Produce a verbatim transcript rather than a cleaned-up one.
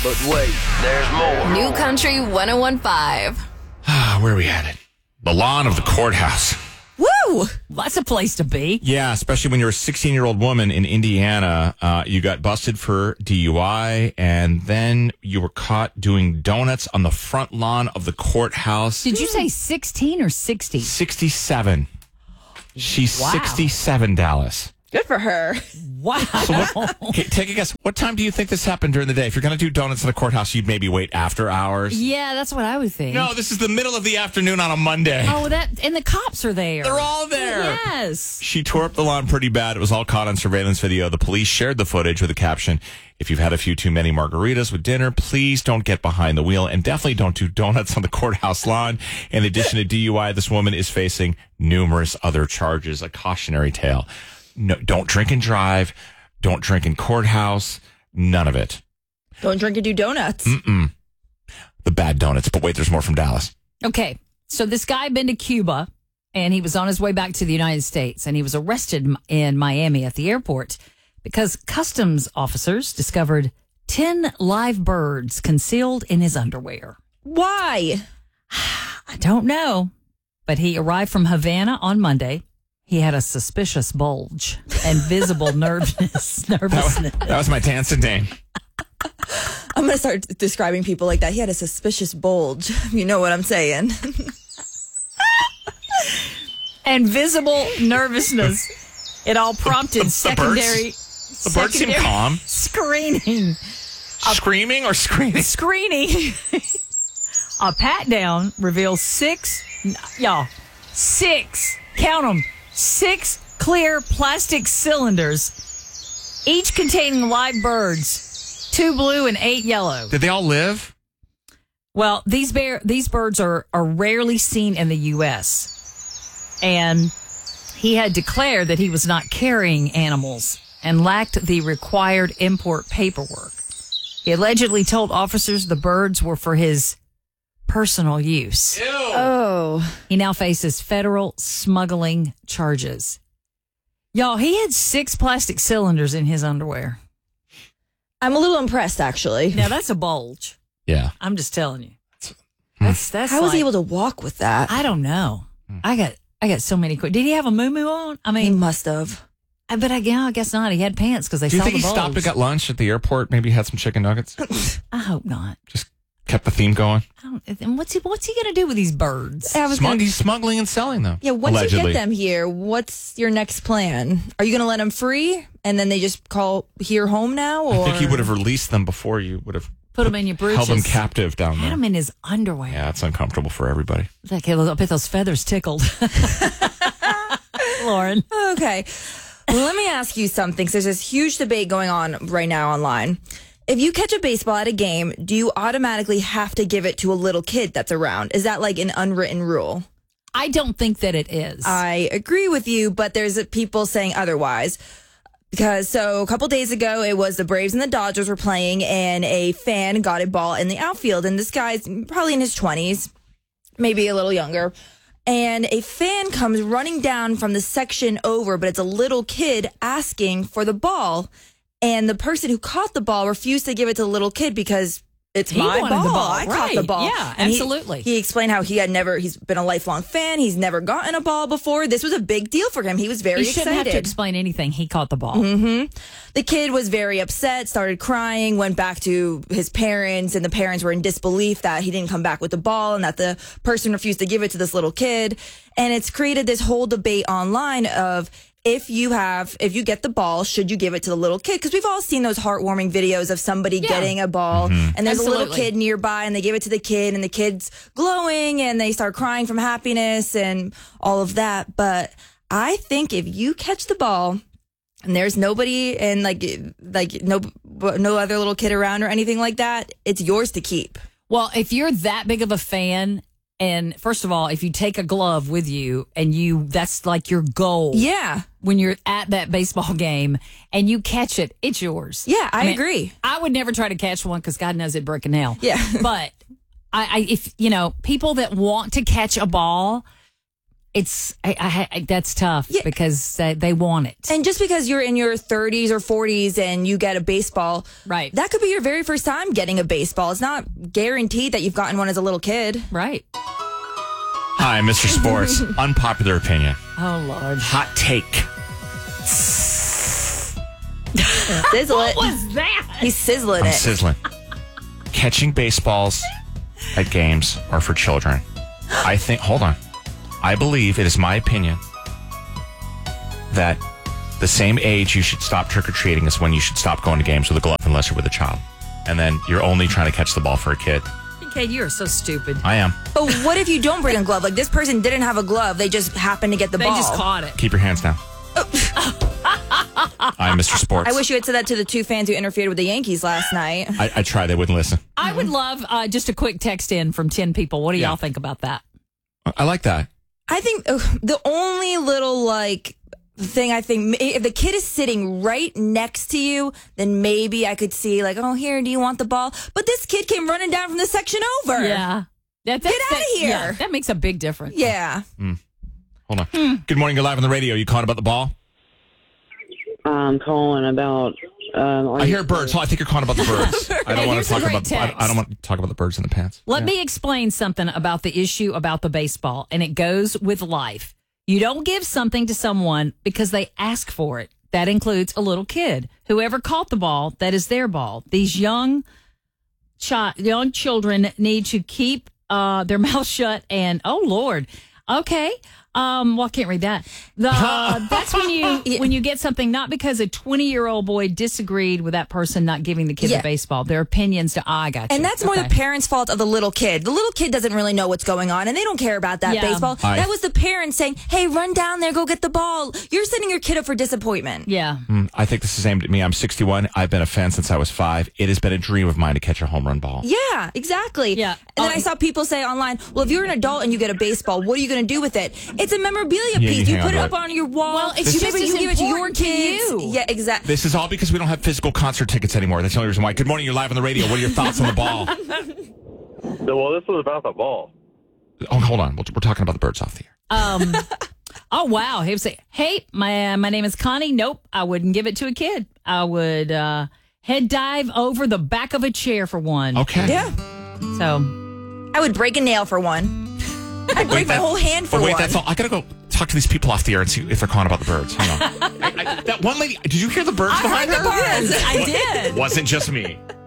But wait, there's more. New Country one oh one point five. Ah, where are we headed? The lawn of the courthouse. Woo! That's a place to be. Yeah, especially when you're a sixteen-year-old woman in Indiana. Uh, you got busted for D U I, and then you were caught doing donuts on the front lawn of the courthouse. Did you say sixteen or sixty? sixty-seven. She's Wow. sixty-seven, Dallas. Good for her. Wow. So what, okay, take a guess. What time do you think this happened during the day? If you're going to do donuts in the courthouse, you'd maybe wait after hours. Yeah, that's what I would think. No, this is the middle of the afternoon on a Monday. Oh, that and the cops are there. They're all there. Yes. She tore up the lawn pretty bad. It was all caught on surveillance video. The police shared the footage with a caption, "If you've had a few too many margaritas with dinner, please don't get behind the wheel and definitely don't do donuts on the courthouse lawn." In addition to D U I, this woman is facing numerous other charges, a cautionary tale. No, don't drink and drive. Don't drink in courthouse. None of it. Don't drink and do donuts. Mm-mm. The bad donuts. But wait, there's more from Dallas. Okay, so this guy had been to Cuba, and he was on his way back to the United States, and he was arrested in Miami at the airport because customs officers discovered ten live birds concealed in his underwear. Why? I don't know, but he arrived from Havana on Monday. He had a suspicious bulge and visible nervousness. nervousness. That was my dancing name. I'm going to start describing people like that. He had a suspicious bulge. You know what I'm saying. And visible nervousness. It all prompted The- the secondary, birds- The birds seem secondary calm. screening. Screaming or screaming? Screening. A pat down reveals six, y'all, six, count them, six clear plastic cylinders, each containing live birds, two blue and eight yellow. Did they all live? Well, these bear these birds are, are rarely seen in the U S And he had declared that he was not carrying animals and lacked the required import paperwork. He allegedly told officers the birds were for his personal use. Ew. Oh. He now faces federal smuggling charges. Y'all, he had six plastic cylinders in his underwear. I'm a little impressed, actually. Now, that's a bulge. Yeah. I'm just telling you. That's that's How was like, he able to walk with that? I don't know. I got I got so many. Did he have a moo-moo on? I he mean, must have. I bet I, yeah, I guess not. He had pants because they Do you saw think the he bulge. stopped and got lunch at the airport? Maybe had some chicken nuggets? I hope not. Just kept the theme going? I don't, and what's he what's he going to do with these birds? I was Smug- gonna, he's smuggling and selling them. yeah, once allegedly. you get them here, what's your next plan? Are you going to let them free and then they just call here home now? Or? I think he would have released them before you would have Put them in your held them britches. captive down Had there. him in his underwear. Yeah, it's uncomfortable for everybody. Like, I bet those feathers tickled. Lauren. Okay. Let me ask you something. So there's this huge debate going on right now online. If you catch a baseball at a game, do you automatically have to give it to a little kid that's around? Is that like an unwritten rule? I don't think that it is. I agree with you, but there's people saying otherwise. Because so a couple days ago, it was the Braves and the Dodgers were playing, and a fan got a ball in the outfield. And this guy's probably in his twenties, maybe a little younger. And a fan comes running down from the section over, but it's a little kid asking for the ball. And the person who caught the ball refused to give it to the little kid because it's He my wanted ball. the ball, I caught the right. ball. Yeah, And he- absolutely. He, explained how he had never, he's been a lifelong fan. He's never gotten a ball before. This was a big deal for him. He was very he shouldn't excited. have to explain anything. He caught the ball. Mm-hmm. The kid was very upset, started crying, went back to his parents, and the parents were in disbelief that he didn't come back with the ball and that the person refused to give it to this little kid. And it's created this whole debate online of, if you have, if you get the ball, should you give it to the little kid? Because we've all seen those heartwarming videos of somebody Yeah. getting a ball and there's a little Absolutely. kid nearby and they give it to the kid and the kid's glowing and they start crying from happiness and all of that. But I think if you catch the ball and there's nobody and like, like no, no other little kid around or anything like that, it's yours to keep. Well, if you're that big of a fan, and first of all, if you take a glove with you and you, that's like your goal. Yeah. When you're at that baseball game and you catch it, it's yours. Yeah, I, mean, agree. I would never try to catch one because God knows it'd break a nail. Yeah. But I, I, if, you know, people that want to catch a ball, It's I, I, I, that's tough Yeah. because uh, they want it. And just because you're in your thirties or forties and you get a baseball, Right. that could be your very first time getting a baseball. It's not guaranteed that you've gotten one as a little kid. Right. Hi, Mister Sports. Unpopular opinion. Oh, Lord. Hot take. Sizzle it. What was that? He's sizzling I'm it. sizzling. Catching baseballs at games are for children. I think, hold on. I believe, it is my opinion, that the same age you should stop trick-or-treating is when you should stop going to games with a glove unless you're with a child. And then you're only trying to catch the ball for a kid. Okay, you are so stupid. I am. But what if you don't bring a glove? Like this person didn't have a glove. They just happened to get the They ball. just caught it. Keep your hands down. I'm Mister Sports. I wish you had said that to the two fans who interfered with the Yankees last night. I, I tried. They wouldn't listen. I would love uh, just a quick text in from ten people. What do Yeah. y'all think about that? I like that. I think uh, the only little like thing I think if the kid is sitting right next to you, then maybe I could see like, oh, here, do you want the ball? But this kid came running down from the section over. Yeah. That, Get that- outta here. yeah, that makes a big difference. Yeah. Hold on. Good morning. You're live on the radio. You calling about the ball? I'm calling about. Um, I hear birds. Oh, I think you're calling about the birds. I don't want here's to a talk great about. I, text. I don't want to talk about the birds in the pants. Let me explain something about the issue about the baseball, and it goes with life. You don't give something to someone because they ask for it. That includes a little kid. Whoever caught the ball, that is their ball. These young, chi- young children need to keep uh, their mouth shut. And oh Lord, okay. Um, well, I can't read that. The, uh, that's when you when you get something not because a twenty year old boy disagreed with that person not giving the kid Yeah. the baseball. Their opinions to I got you. And that's more Okay. the parents' fault of the little kid. The little kid doesn't really know what's going on, and they don't care about that Yeah. baseball. I- That was the parents saying, hey, run down there, go get the ball. You're setting your kid up for disappointment. Yeah. Mm, I think this is aimed at me. I'm sixty-one. I've been a fan since I was five. It has been a dream of mine to catch a home run ball. Yeah, exactly. Yeah. And then Oh, I saw people say online, well, if you're an adult and you get a baseball, what are you going to do with it? It's a memorabilia Yeah, piece. you You, hang put it on up to it. on your wall. Well, it's you just maybe as you give it to your important to kids. you. Yeah, exactly. This is all because we don't have physical concert tickets anymore. That's the only reason why. Good morning. You're live on the radio. What are your thoughts on the ball? Well, this was about the ball. Oh, hold on. We're, we're talking about the birds off the air. Um. Oh wow! He would say, "Hey, my my name is Connie. Nope, I wouldn't give it to a kid. I would uh, head dive over the back of a chair for one." Okay. Yeah. So I would break a nail for one. I'd break my that- whole hand for oh, wait, one. that's all. I gotta go talk to these people off the air and see if they're calling about the birds. Hang on. I, I, that one lady. Did you hear the birds behind heard the her? birds. I did. Wasn't just me.